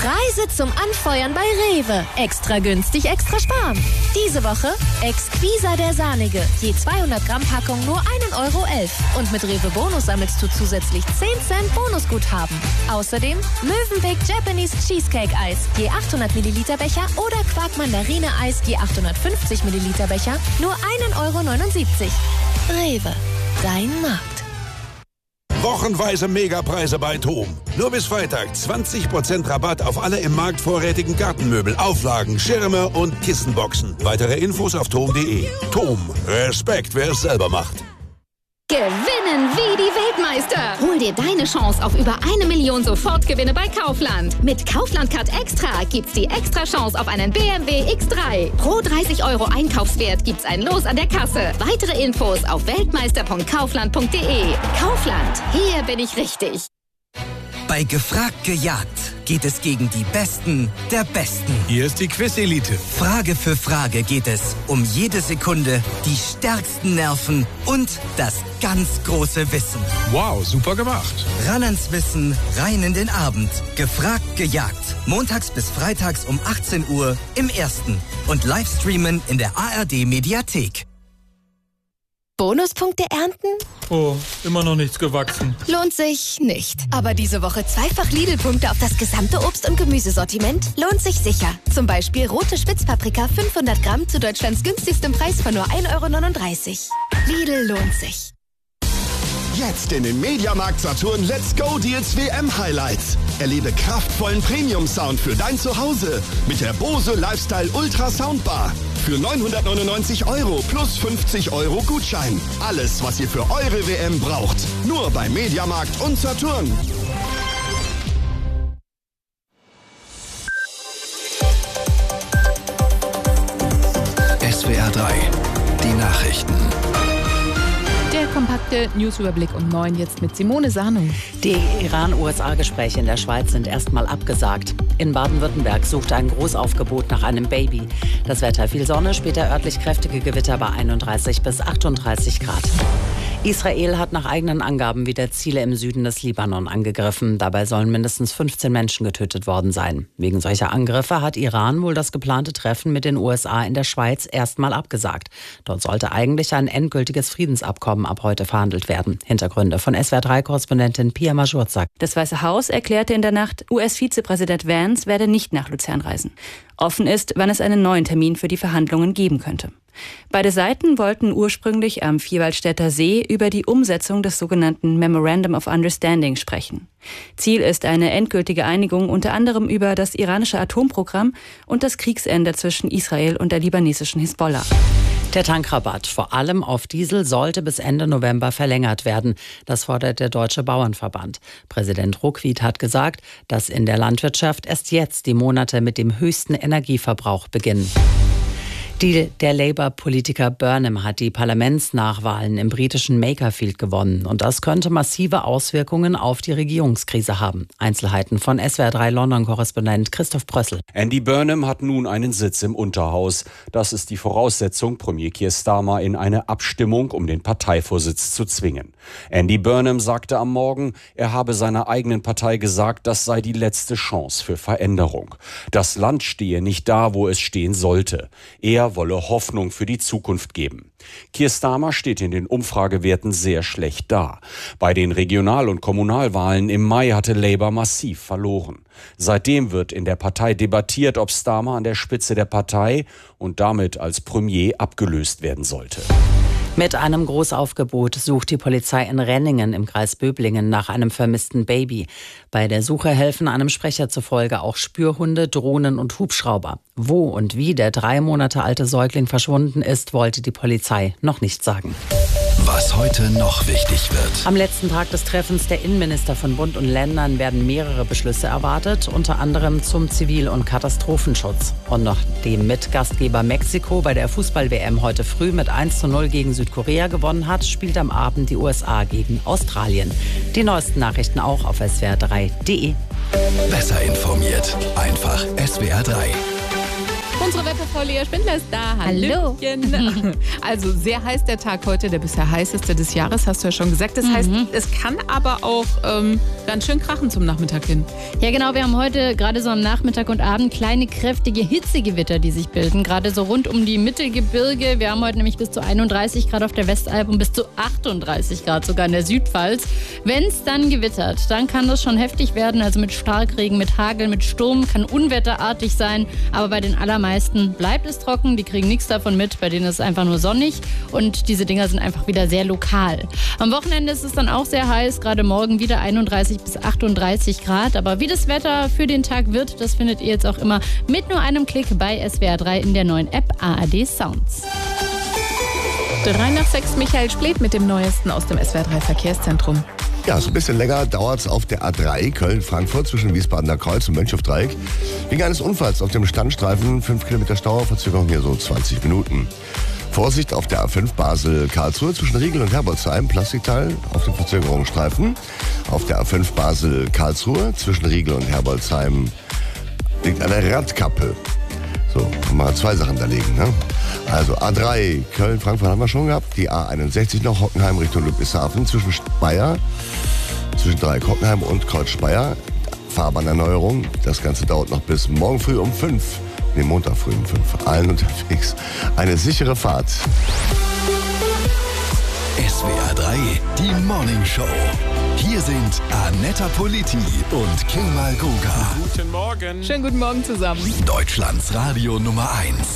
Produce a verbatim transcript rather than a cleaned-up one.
Preise zum Anfeuern bei Rewe. Extra günstig, extra sparen. Diese Woche Exquisa der Sahnige. Je zweihundert Gramm Packung nur ein Euro elf. Und mit Rewe Bonus sammelst du zusätzlich zehn Cent Bonusguthaben. Außerdem Mövenpick Japanese Cheesecake Eis. Je achthundert Milliliter Becher oder Quark Mandarine Eis. Je achthundertfünfzig Milliliter Becher. Nur ein Euro neunundsiebzig. Rewe. Dein Markt. Wochenweise Megapreise bei TOM. Nur bis Freitag zwanzig Prozent Rabatt auf alle im Markt vorrätigen Gartenmöbel, Auflagen, Schirme und Kissenboxen. Weitere Infos auf tom punkt de. TOM. Respekt, wer es selber macht. Gewinnen wie die Weltmeister. Hol dir deine Chance auf über eine Million Sofortgewinne bei Kaufland. Mit Kaufland Card Extra gibt's die extra Chance auf einen B M W X drei. Pro dreißig Euro Einkaufswert gibt's ein Los an der Kasse. Weitere Infos auf weltmeister punkt kaufland punkt de. Kaufland, hier bin ich richtig. Bei Gefragt gejagt geht es gegen die Besten der Besten. Hier ist die Quiz-Elite. Frage für Frage geht es um jede Sekunde, die stärksten Nerven und das ganz große Wissen. Wow, super gemacht. Ran ans Wissen, rein in den Abend. Gefragt gejagt. Montags bis freitags um achtzehn Uhr im Ersten. Und Livestreamen in der A R D-Mediathek. Bonuspunkte ernten? Oh, immer noch nichts gewachsen. Lohnt sich nicht. Aber diese Woche zweifach Lidl-Punkte auf das gesamte Obst- und Gemüsesortiment lohnt sich sicher. Zum Beispiel rote Spitzpaprika fünfhundert Gramm zu Deutschlands günstigstem Preis von nur ein Euro neununddreißig. Lidl lohnt sich. Jetzt in den Mediamarkt Saturn Let's Go Deals W M Highlights. Erlebe kraftvollen Premium-Sound für dein Zuhause mit der Bose Lifestyle Ultra Soundbar. Für neunhundertneunundneunzig Euro plus fünfzig Euro Gutschein. Alles, was ihr für eure W M braucht. Nur bei Mediamarkt und Saturn. S W R drei, die Nachrichten. Der kompakte Newsüberblick um neun jetzt mit Simone Sahnung. Die Iran-U S A-Gespräche in der Schweiz sind erstmal abgesagt. In Baden-Württemberg sucht ein Großaufgebot nach einem Baby. Das Wetter: viel Sonne, später örtlich kräftige Gewitter bei einunddreißig bis achtunddreißig Grad. Israel hat nach eigenen Angaben wieder Ziele im Süden des Libanon angegriffen. Dabei sollen mindestens fünfzehn Menschen getötet worden sein. Wegen solcher Angriffe hat Iran wohl das geplante Treffen mit den U S A in der Schweiz erstmal abgesagt. Dort sollte eigentlich ein endgültiges Friedensabkommen ab heute verhandelt werden. Hintergründe von S W R drei Korrespondentin Pia Majurzak. Das Weiße Haus erklärte in der Nacht, U S-Vizepräsident Vance werde nicht nach Luzern reisen. Offen ist, wann es einen neuen Termin für die Verhandlungen geben könnte. Beide Seiten wollten ursprünglich am Vierwaldstätter See über die Umsetzung des sogenannten Memorandum of Understanding sprechen. Ziel ist eine endgültige Einigung unter anderem über das iranische Atomprogramm und das Kriegsende zwischen Israel und der libanesischen Hisbollah. Der Tankrabatt, vor allem auf Diesel, sollte bis Ende November verlängert werden. Das fordert der Deutsche Bauernverband. Präsident Ruckwied hat gesagt, dass in der Landwirtschaft erst jetzt die Monate mit dem höchsten Energieverbrauch beginnen. Die, der Labour-Politiker Burnham hat die Parlamentsnachwahlen im britischen Makerfield gewonnen. Und das könnte massive Auswirkungen auf die Regierungskrise haben. Einzelheiten von S W R drei London-Korrespondent Christoph Brössel. Andy Burnham hat nun einen Sitz im Unterhaus. Das ist die Voraussetzung, Premier Keir Starmer in eine Abstimmung um den Parteivorsitz zu zwingen. Andy Burnham sagte am Morgen, er habe seiner eigenen Partei gesagt, das sei die letzte Chance für Veränderung. Das Land stehe nicht da, wo es stehen sollte. Er wolle Hoffnung für die Zukunft geben. Keir Starmer steht in den Umfragewerten sehr schlecht da. Bei den Regional- und Kommunalwahlen im Mai hatte Labour massiv verloren. Seitdem wird in der Partei debattiert, ob Starmer an der Spitze der Partei und damit als Premier abgelöst werden sollte. Mit einem Großaufgebot sucht die Polizei in Renningen im Kreis Böblingen nach einem vermissten Baby. Bei der Suche helfen einem Sprecher zufolge auch Spürhunde, Drohnen und Hubschrauber. Wo und wie der drei Monate alte Säugling verschwunden ist, wollte die Polizei noch nicht sagen. Was heute noch wichtig wird. Am letzten Tag des Treffens der Innenminister von Bund und Ländern werden mehrere Beschlüsse erwartet, unter anderem zum Zivil- und Katastrophenschutz. Und nachdem Mitgastgeber Mexiko bei der Fußball-W M heute früh mit eins zu null gegen Südkorea gewonnen hat, spielt am Abend die U S A gegen Australien. Die neuesten Nachrichten auch auf S W R drei punkt de. Besser informiert. Einfach S W R drei. Unsere Wetterfrau Lea Spindler ist da. Hallo. Also sehr heiß der Tag heute, der bisher heißeste des Jahres, hast du ja schon gesagt. Das heißt, Mhm. es kann aber auch ähm, ganz schön krachen zum Nachmittag hin. Ja genau, wir haben heute gerade so am Nachmittag und Abend kleine, kräftige Hitzegewitter, die sich bilden. Gerade so rund um die Mittelgebirge. Wir haben heute nämlich bis zu einunddreißig Grad auf der Westalb und bis zu achtunddreißig Grad sogar in der Südpfalz. Wenn es dann gewittert, dann kann das schon heftig werden. Also mit Starkregen, mit Hagel, mit Sturm, kann unwetterartig sein. Aber bei den allermeisten bleibt es trocken. Die kriegen nichts davon mit. Bei denen ist es einfach nur sonnig. Und diese Dinger sind einfach wieder sehr lokal. Am Wochenende ist es dann auch sehr heiß. Gerade morgen wieder einunddreißig bis achtunddreißig Grad. Aber wie das Wetter für den Tag wird, das findet ihr jetzt auch immer mit nur einem Klick bei S W R drei in der neuen App A R D Sounds. Drei nach sechs, Michael Splet mit dem Neuesten aus dem S W R drei Verkehrszentrum. Ja, so ein bisschen länger dauert es auf der A drei Köln-Frankfurt zwischen Wiesbadener Kreuz und Mönchhofdreieck. Wegen eines Unfalls auf dem Standstreifen, fünf Kilometer Stau, Verzögerung hier so zwanzig Minuten. Vorsicht auf der A fünf Basel-Karlsruhe zwischen Riegel und Herbolzheim, Plastikteil auf dem Verzögerungsstreifen. Auf der A fünf Basel-Karlsruhe zwischen Riegel und Herbolzheim liegt eine Radkappe. So, haben wir zwei Sachen da liegen, ne? Also A drei Köln-Frankfurt haben wir schon gehabt. Die A einundsechzig noch Hockenheim Richtung Ludwigshafen zwischen Speyer, zwischen Dreieck Hockenheim und Kreuz Speyer. Fahrbahnerneuerung. Das Ganze dauert noch bis morgen früh um fünf. Nee, Montag früh um fünf. Allen unterwegs. Eine sichere Fahrt. S W R drei, die Morning Show. Hier sind Annetta Politi und Kemal Guga. Guten Morgen. Schönen guten Morgen zusammen. Deutschlands Radio Nummer eins.